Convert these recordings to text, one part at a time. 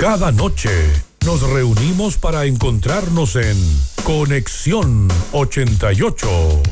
Cada noche nos reunimos para encontrarnos en Conexión 88.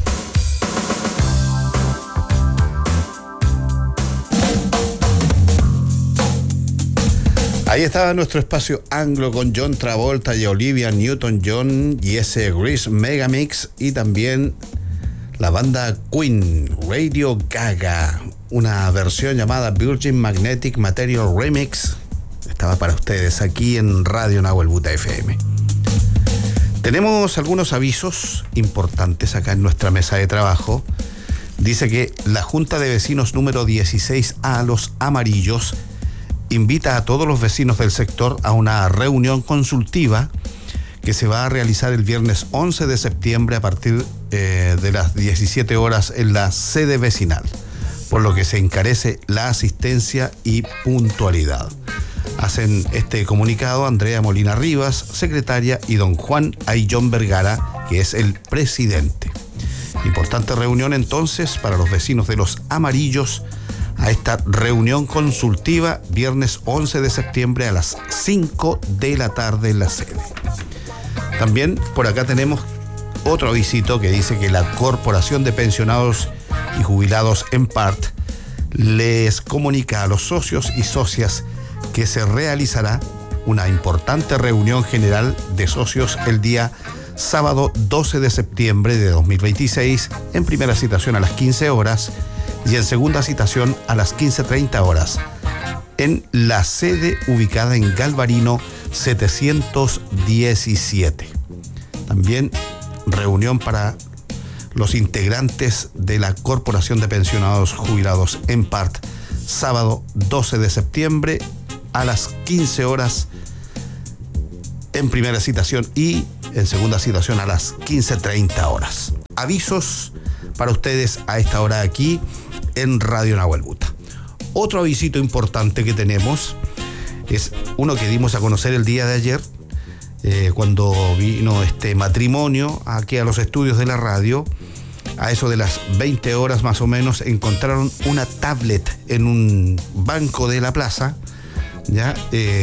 Ahí estaba nuestro espacio anglo con John Travolta y Olivia Newton-John y ese Grease Megamix, y también la banda Queen, Radio Gaga, una versión llamada Virgin Magnetic Material Remix. Estaba para ustedes aquí en Radio Nahuel Buta FM. Tenemos algunos avisos importantes acá en nuestra mesa de trabajo. Dice que la Junta de Vecinos número 16A, Los Amarillos, invita a todos los vecinos del sector a una reunión consultiva que se va a realizar el viernes 11 de septiembre a partir de las 17 horas en la sede vecinal, por lo que se encarece la asistencia y puntualidad. Hacen este comunicado Andrea Molina Rivas, secretaria, y don Juan Ayllón Vergara, que es el presidente. Importante reunión entonces para los vecinos de Los Amarillos, a esta reunión consultiva viernes 11 de septiembre a las 5 de la tarde en la sede. También por acá tenemos otro avisito que dice que la Corporación de Pensionados y Jubilados EMPART les comunica a los socios y socias que se realizará una importante reunión general de socios el día sábado 12 de septiembre de 2026, en primera citación a las 15 horas y en segunda citación a las 15:30 horas, en la sede ubicada en Galvarino 717. También reunión para los integrantes de la Corporación de Pensionados Jubilados EMPART, sábado 12 de septiembre a las 15 horas en primera citación y en segunda citación a las 15:30 horas. Avisos para ustedes a esta hora aquí en Radio Nahuel Buta. Otro avisito importante que tenemos es uno que dimos a conocer el día de ayer, cuando vino este matrimonio aquí a los estudios de la radio. A eso de las 20 horas más o menos encontraron una tablet en un banco de la plaza. Ya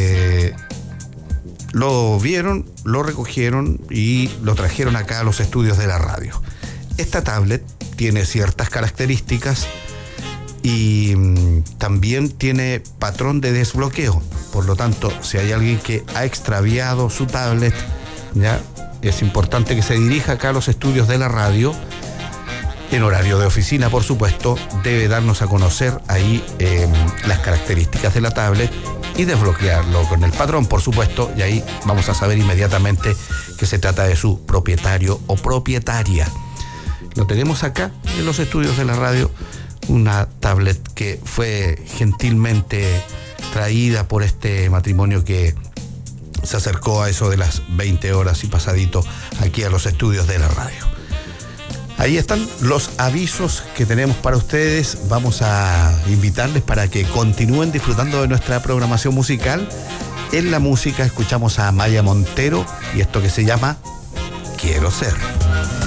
lo vieron, lo recogieron y lo trajeron acá a los estudios de la radio. Esta tablet tiene ciertas características y también tiene patrón de desbloqueo. Por lo tanto, si hay alguien que ha extraviado su tablet, ya es importante que se dirija acá a los estudios de la radio en horario de oficina, por supuesto. Debe darnos a conocer ahí las características de la tablet y desbloquearlo con el patrón, por supuesto, y ahí vamos a saber inmediatamente que se trata de su propietario o propietaria. Lo tenemos acá en los estudios de la radio, una tablet que fue gentilmente traída por este matrimonio que se acercó a eso de las 20 horas y pasadito aquí a los estudios de la radio. Ahí están los avisos que tenemos para ustedes. Vamos a invitarles para que continúen disfrutando de nuestra programación musical. En la música escuchamos a Maya Montero y esto que se llama Quiero Ser.